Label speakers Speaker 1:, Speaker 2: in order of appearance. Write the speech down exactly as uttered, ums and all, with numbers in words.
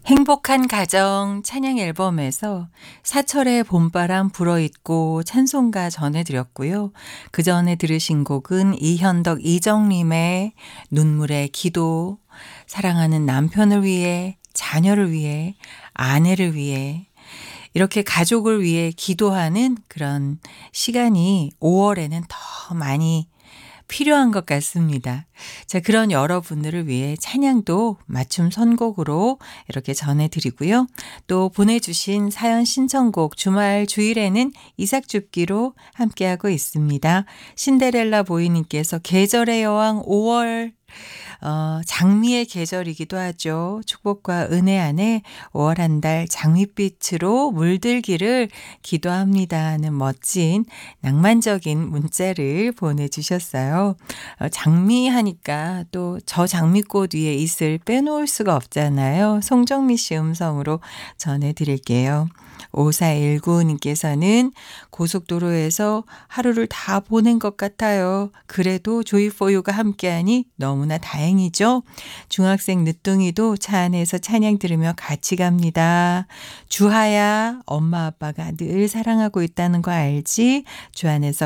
Speaker 1: 행복한 가정 찬양 앨범에서 사철의 봄바람 불어있고 찬송가 전해드렸고요. 그 전에 들으신 곡은 이현덕 이정림의 눈물의 기도, 사랑하는 남편을 위해, 자녀를 위해, 아내를 위해 이렇게 가족을 위해 기도하는 그런 시간이 오월에는 더 많이 필요한 것 같습니다. 자, 그런 여러분들을 위해 찬양도 맞춤 선곡으로 이렇게 전해드리고요. 또 보내주신 사연 신청곡 주말 주일에는 이삭줍기로 함께하고 있습니다. 신데렐라 보이님께서 계절의 여왕 오월 어, 장미의 계절이기도 하죠. 축복과 은혜 안에 오월 한 달 장밋빛으로 물들기를 기도합니다 하는 멋진 낭만적인 문자를 보내주셨어요. 어, 장미 하니까 또 저 장미꽃 위에 있을 빼놓을 수가 없잖아요. 송정미 씨 음성으로 전해드릴게요. 오사일구님께서는 고속도로에서 하루를 다 보낸 것 같아요. 그래도 조이포유가 함께하니 너무나 다행이죠. 중학생 늦둥이도 차 안에서 찬양 들으며 같이 갑니다. 주하야, 엄마 아빠가 늘 사랑하고 있다는 거 알지? 주 안에서